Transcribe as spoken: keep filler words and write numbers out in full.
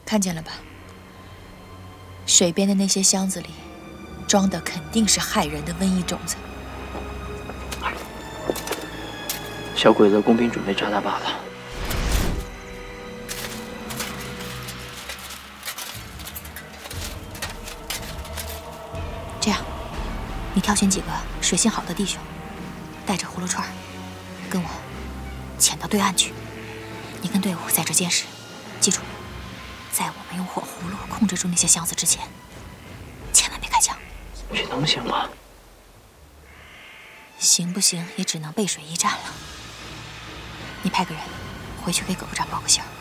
看见了吧？水边的那些箱子里，装的肯定是害人的瘟疫种子。 小鬼子工兵准备炸大坝了。 这样，你挑选几个水性好的弟兄，带着葫芦串，跟我潜到对岸去。你跟队伍在这监视，记住，在我们用火葫芦控制住那些箱子之前，千万别开枪。 这能行吗？ 行不行，也只能背水一战了。你派个人回去给葛部长报个信儿。